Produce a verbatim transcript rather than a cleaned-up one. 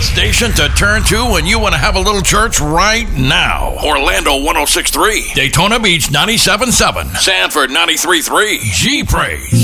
station to turn to when you want to have a little church right now. Orlando one oh six point three, Daytona Beach ninety-seven point seven, Sanford ninety-three point three, G Praise.